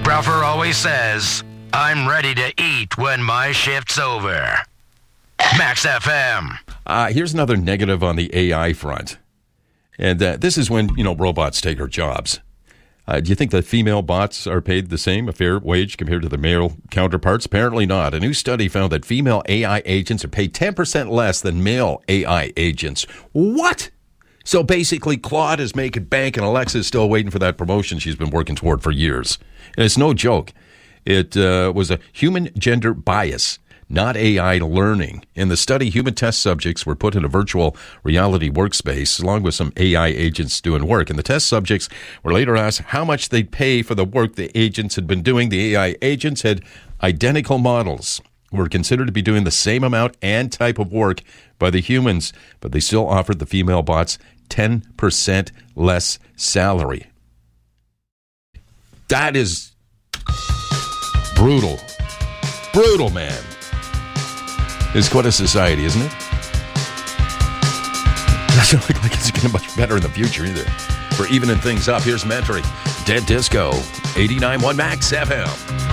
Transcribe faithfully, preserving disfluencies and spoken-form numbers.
Ralpher always says, I'm ready to eat when my shift's over. Max F M. Uh, here's another negative on the A I front. And uh, this is when, you know, robots take our jobs. Uh, do you think the female bots are paid the same, a fair wage compared to their male counterparts? Apparently not. A new study found that female A I agents are paid ten percent less than male A I agents. What? So basically, Claude is making bank and Alexa is still waiting for that promotion she's been working toward for years. And it's no joke. It uh, was a human gender bias, not A I learning. In the study, human test subjects were put in a virtual reality workspace along with some A I agents doing work. And the test subjects were later asked how much they'd pay for the work the agents had been doing. The A I agents had identical models, were considered to be doing the same amount and type of work by the humans, but they still offered the female bots ten percent less salary. That is brutal. Brutal, man. It's quite a society, isn't it? Doesn't look like it's getting much better in the future either. For evening things up, here's Mentoring. Dead Disco, eighty-nine point one Max F M.